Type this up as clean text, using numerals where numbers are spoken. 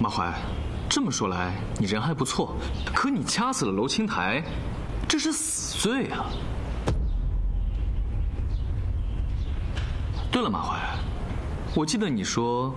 马怀，这么说来，你人还不错，可你掐死了娄青台，这是死罪啊！对了，马怀，我记得你说